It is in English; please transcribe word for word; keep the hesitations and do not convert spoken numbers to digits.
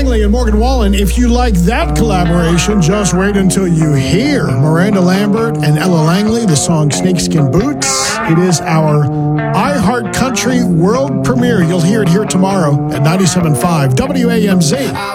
Langley and Morgan Wallen. If you like that collaboration, just wait until you hear Miranda Lambert and Ella Langley, the song Snakeskin Boots. It is our iHeart Country world premiere. You'll hear it here tomorrow at ninety-seven point five W A M Z.